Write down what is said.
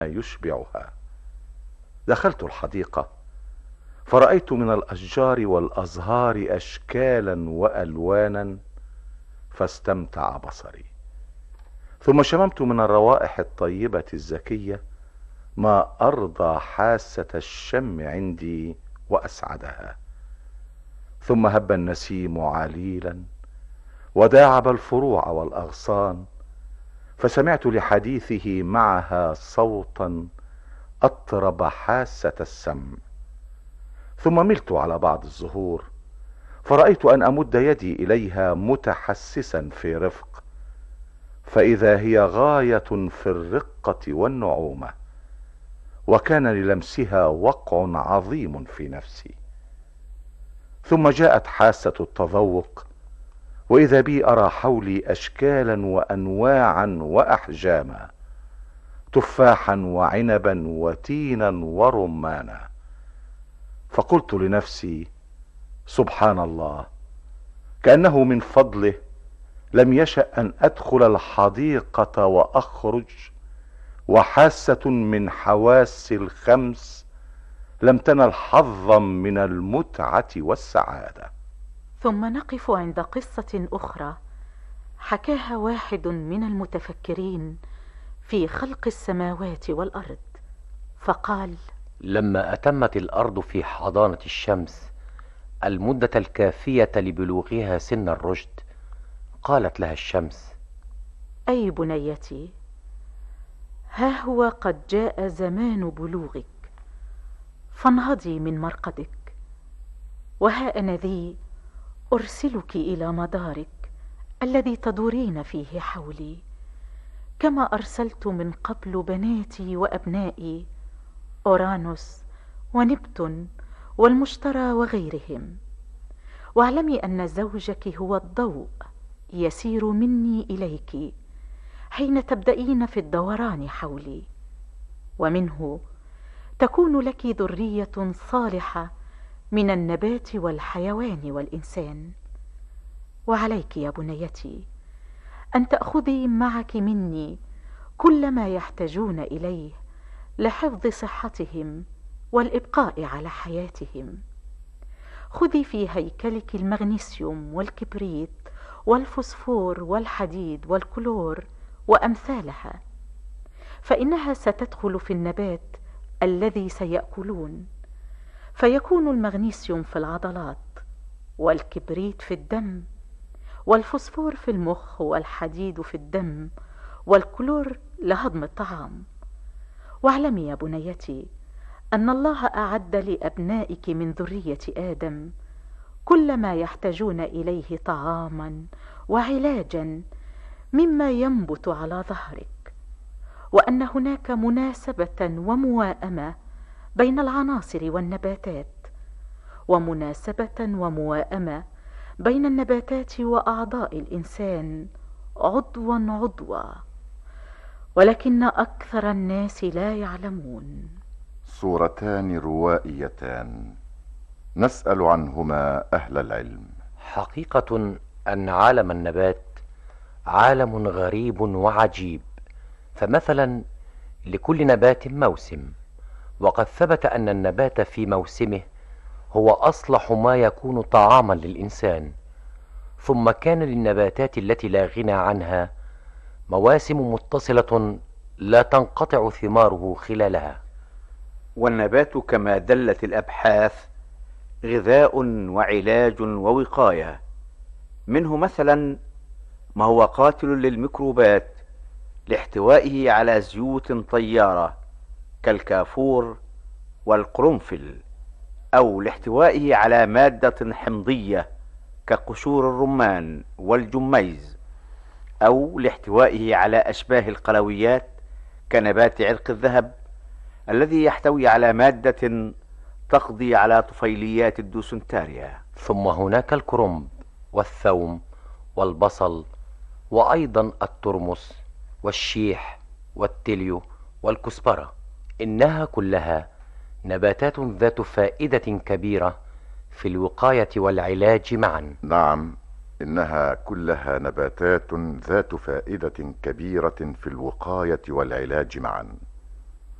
يشبعها. دخلت الحديقة فرأيت من الأشجار والأزهار أشكالا وألوانا فاستمتع بصري. ثم شممت من الروائح الطيبة الزكية ما أرضى حاسة الشم عندي وأسعدها. ثم هب النسيم عليلا وداعب الفروع والأغصان، فسمعت لحديثه معها صوتا أطرب حاسة السمع. ثم ملت على بعض الزهور فرأيت أن أمد يدي إليها متحسسا في رفق، فإذا هي غاية في الرقة والنعومة، وكان للمسها وقع عظيم في نفسي. ثم جاءت حاسة التذوق، وإذا بي أرى حولي أشكالا وأنواعا وأحجاما، تفاحا وعنبا وتينا ورمانا. فقلت لنفسي: سبحان الله، كأنه من فضله لم يشأ أن أدخل الحديقة وأخرج وحاسة من حواس الخمس لم تنل حظا من المتعة والسعادة. ثم نقف عند قصة أخرى حكاها واحد من المتفكرين في خلق السماوات والأرض، فقال: لما أتمت الأرض في حضانة الشمس المدة الكافية لبلوغها سن الرشد، قالت لها الشمس: أي بنيتي، ها هو قد جاء زمان بلوغك، فانهضي من مرقدك، وها أنا ذي أرسلك إلى مدارك الذي تدورين فيه حولي، كما أرسلت من قبل بناتي وأبنائي أورانوس ونبتون والمشتري وغيرهم. واعلمي أن زوجك هو الضوء يسير مني إليك حين تبدأين في الدوران حولي، ومنه تكون لك ذرية صالحة من النبات والحيوان والإنسان. وعليك يا بنيتي أن تأخذي معك مني كل ما يحتاجون إليه لحفظ صحتهم والإبقاء على حياتهم. خذي في هيكلك المغنيسيوم والكبريت والفوسفور والحديد والكلور وأمثالها، فإنها ستدخل في النبات الذي سيأكلون، فيكون المغنيسيوم في العضلات، والكبريت في الدم، والفوسفور في المخ، والحديد في الدم، والكلور لهضم الطعام. واعلمي يا بنيتي أن الله أعد لأبنائك من ذرية آدم كل ما يحتاجون إليه طعاما وعلاجا مما ينبت على ظهرك، وأن هناك مناسبة ومواءمة بين العناصر والنباتات، ومناسبة ومواءمة بين النباتات وأعضاء الإنسان عضوا عضوا، ولكن أكثر الناس لا يعلمون. صورتان روائيتان نسأل عنهما أهل العلم. حقيقة أن عالم النبات عالم غريب وعجيب، فمثلا لكل نبات موسم، وقد ثبت أن النبات في موسمه هو أصلح ما يكون طعاما للإنسان. ثم كان للنباتات التي لا غنى عنها مواسم متصلة لا تنقطع ثماره خلالها. والنبات كما دلت الأبحاث غذاء وعلاج ووقاية، منه مثلا ما هو قاتل للميكروبات لاحتوائه على زيوت طيارة كالكافور والقرنفل، أو لاحتوائه على مادة حمضية كقشور الرمان والجميز، أو لاحتوائه على أشباه القلويات كنبات عرق الذهب الذي يحتوي على مادة تقضي على طفيليات الدوسنتاريا. ثم هناك الكرنب والثوم والبصل، وأيضا الترمس والشيح والتليو والكزبرة. إنها كلها نباتات ذات فائدة كبيرة في الوقاية والعلاج معا. نعم، إنها كلها نباتات ذات فائدة كبيرة في الوقاية والعلاج معا.